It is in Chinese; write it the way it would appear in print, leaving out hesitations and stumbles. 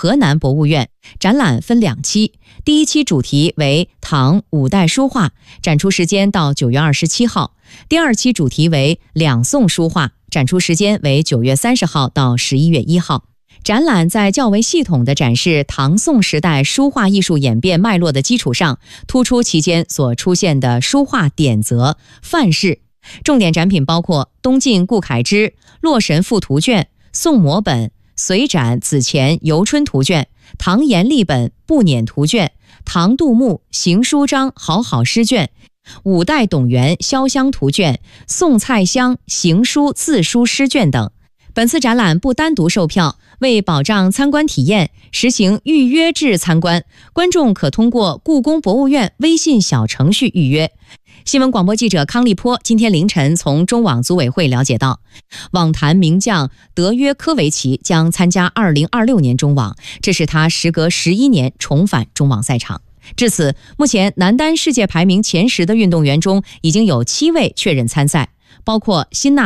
河南博物院。展览分2期，第1期主题为唐5代书画，展出时间到9月27号；第2期主题为两宋书画，展出时间为9月30号到11月1号。展览在较为系统地展示唐宋时代书画艺术演变脉络的基础上，突出其间所出现的书画典则、范式。重点展品包括东晋顾恺之《洛神赋图卷》、宋摹本、隋展子虔游春图卷、唐延历本步辇图卷、唐杜牧行书章好好诗卷、5代董源潇湘图卷、宋蔡襄行书字书诗卷等。本次展览不单独售票，为保障参观体验，实行预约制参观，观众可通过故宫博物院微信小程序预约。新闻广播记者康立波今天凌晨从中网组委会了解到，网坛名将德约科维奇将参加2026年中网，这是他时隔11年重返中网赛场。至此，目前男单世界排名前10的运动员中，已经有7位确认参赛，包括辛纳